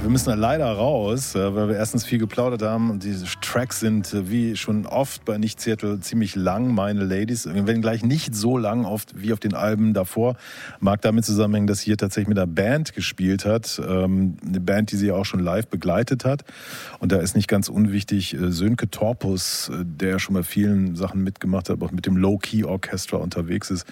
wir müssen da leider raus, weil wir erstens viel geplaudert haben und diese Tracks sind wie schon oft bei Nicht Seattle ziemlich lang, meine Ladies. Wir werden gleich nicht so lang oft wie auf den Alben davor. Mag damit zusammenhängen, dass sie hier tatsächlich mit einer Band gespielt hat. Eine Band, die sie auch schon live begleitet hat. Und da ist nicht ganz unwichtig Sönke Torpus, der schon bei vielen Sachen mitgemacht hat, auch mit dem Low-Key-Orchestra unterwegs ist.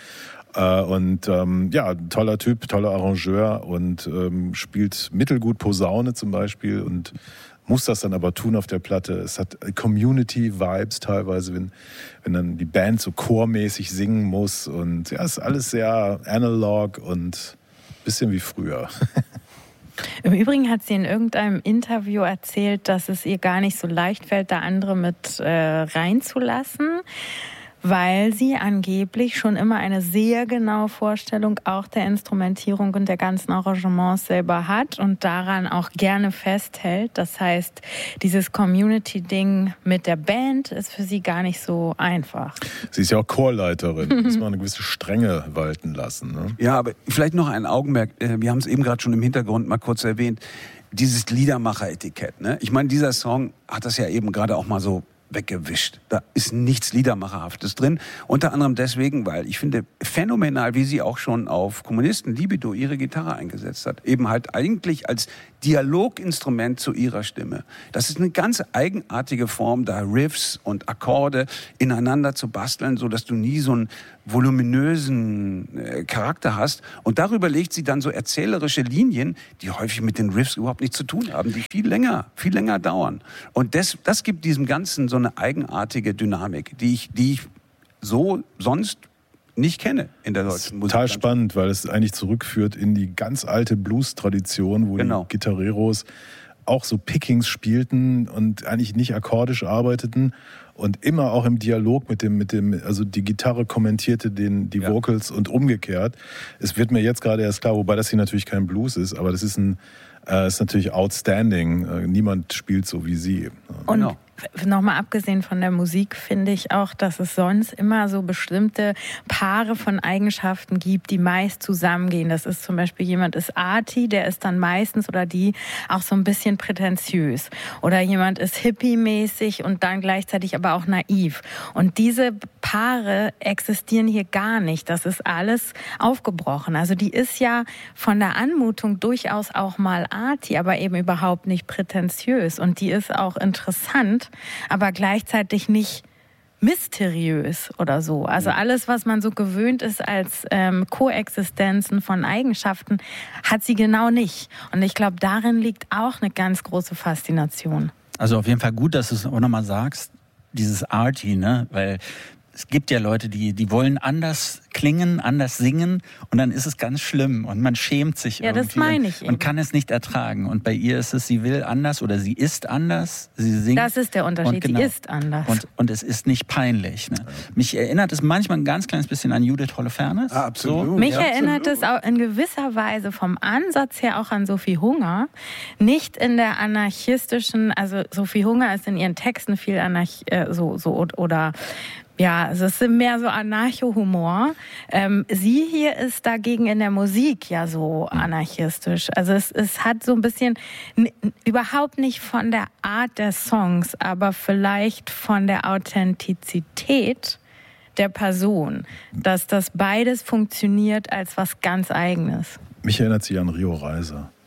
Toller Typ, toller Arrangeur und spielt mittelgut Posaune zum Beispiel und muss das dann aber tun auf der Platte. Es hat Community-Vibes teilweise, wenn dann die Band so chormäßig singen muss und ja, ist alles sehr analog und ein bisschen wie früher. Im Übrigen hat sie in irgendeinem Interview erzählt, dass es ihr gar nicht so leicht fällt, da andere mit reinzulassen, weil sie angeblich schon immer eine sehr genaue Vorstellung auch der Instrumentierung und der ganzen Arrangements selber hat und daran auch gerne festhält. Das heißt, dieses Community-Ding mit der Band ist für sie gar nicht so einfach. Sie ist ja auch Chorleiterin, muss man eine gewisse Strenge walten lassen. Ne? Ja, aber vielleicht noch ein Augenmerk, wir haben es eben gerade schon im Hintergrund mal kurz erwähnt, dieses Liedermacher-Etikett. Ne? Ich meine, dieser Song hat das ja eben gerade auch mal so weggewischt. Da ist nichts Liedermacherhaftes drin. Unter anderem deswegen, weil ich finde phänomenal, wie sie auch schon auf Kommunisten Libido ihre Gitarre eingesetzt hat. Eben halt eigentlich als Dialoginstrument zu ihrer Stimme. Das ist eine ganz eigenartige Form, da Riffs und Akkorde ineinander zu basteln, so dass du nie so einen voluminösen Charakter hast. Und darüber legt sie dann so erzählerische Linien, die häufig mit den Riffs überhaupt nichts zu tun haben, die viel länger dauern. Und das gibt diesem Ganzen so eine eigenartige Dynamik, die ich so sonst nicht kenne in der deutschen Musik. Total spannend, weil es eigentlich zurückführt in die ganz alte Blues-Tradition, wo die Gitarreros auch so Pickings spielten und eigentlich nicht akkordisch arbeiteten und immer auch im Dialog mit dem, also die Gitarre kommentierte die Vocals und umgekehrt. Es wird mir jetzt gerade erst klar, wobei das hier natürlich kein Blues ist, aber das ist natürlich outstanding. Niemand spielt so wie sie. Und nochmal abgesehen von der Musik finde ich auch, dass es sonst immer so bestimmte Paare von Eigenschaften gibt, die meist zusammengehen. Das ist zum Beispiel, jemand ist arty, der ist dann meistens oder die auch so ein bisschen prätentiös. Oder jemand ist hippie-mäßig und dann gleichzeitig aber auch naiv. Und diese Paare existieren hier gar nicht. Das ist alles aufgebrochen. Also die ist ja von der Anmutung durchaus auch mal arty, aber eben überhaupt nicht prätentiös. Und die ist auch interessant, aber gleichzeitig nicht mysteriös oder so. Also alles, was man so gewöhnt ist als Koexistenzen von Eigenschaften, hat sie genau nicht. Und ich glaube, darin liegt auch eine ganz große Faszination. Also auf jeden Fall gut, dass du es auch nochmal sagst, dieses Arty, ne? Weil es gibt ja Leute, die wollen anders klingen, anders singen und dann ist es ganz schlimm und man schämt sich irgendwie. Ja, das meine ich eben. Und kann es nicht ertragen. Und bei ihr ist es, sie will anders oder sie ist anders, sie singt. Das ist der Unterschied, genau, sie ist anders. Und es ist nicht peinlich. Ne? Mich erinnert es manchmal ein ganz kleines bisschen an Judith Holofernes. Ah, absolut. So. Mich erinnert es auch in gewisser Weise vom Ansatz her auch an Sophie Hunger. Nicht in der anarchistischen, also Sophie Hunger ist in ihren Texten viel ja, es ist mehr so Anarcho-Humor. Sie hier ist dagegen in der Musik ja so anarchistisch. Also es hat so ein bisschen, überhaupt nicht von der Art der Songs, aber vielleicht von der Authentizität der Person, dass das beides funktioniert als was ganz Eigenes. Mich erinnert sie an Rio Reiser.